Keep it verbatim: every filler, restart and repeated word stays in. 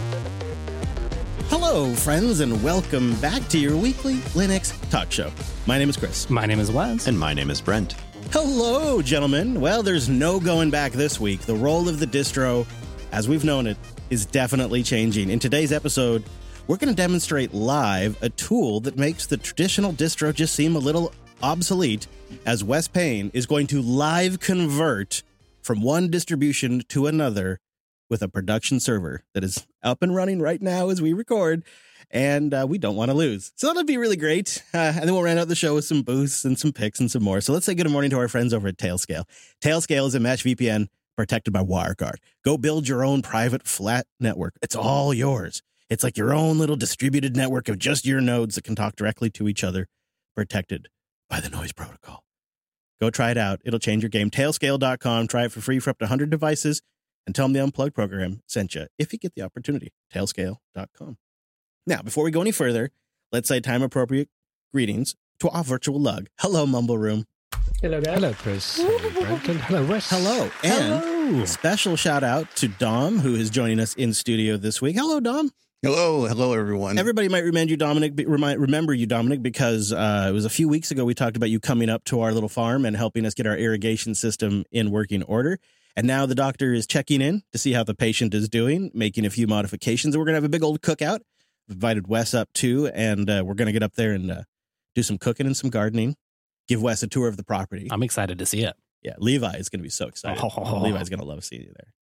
Hello, friends, and welcome back to your weekly Linux talk show. My name is Chris. My name is Wes. And my name is Brent. Hello, gentlemen. Well, there's no going back this week. The role of the distro, as we've known it, is definitely changing. In today's episode, we're going to demonstrate live a tool that makes the traditional distro just seem a little obsolete, as Wes Payne is going to live convert from one distribution to another with a production server that is up and running right now as we record, and uh, we don't want to lose. So that'll be really great. Uh, and then we'll round out the show with some boosts and some picks and some more. So let's say good morning to our friends over at Tailscale. Tailscale is a mesh V P N protected by WireGuard. Go build your own private flat network. It's all yours. It's like your own little distributed network of just your nodes that can talk directly to each other, protected by the noise protocol. Go try it out. It'll change your game. Tailscale dot com. Try it for free for up to one hundred devices. And tell them the Unplugged program sent you if you get the opportunity. Tailscale dot com. Now, before we go any further, let's say time-appropriate greetings to our virtual lug. Hello, Mumble Room. Hello, guys. Hello, Chris. Hello, Brent. And hello, Wes. Hello. And Hello. special shout-out to Dom, who is joining us in studio this week. Hello, Dom. Hello, hello, everyone. Everybody might remind you, Dominic, be- remind, remember you, Dominic, because uh, it was a few weeks ago we talked about you coming up to our little farm and helping us get our irrigation system in working order. And now the doctor is checking in to see how the patient is doing, making a few modifications. And we're going to have a big old cookout. We've invited Wes up, too, and uh, we're going to get up there and uh, do some cooking and some gardening, give Wes a tour of the property. I'm excited to see it. Yeah, Levi is going to be so excited. Oh. Levi's going to love seeing you there.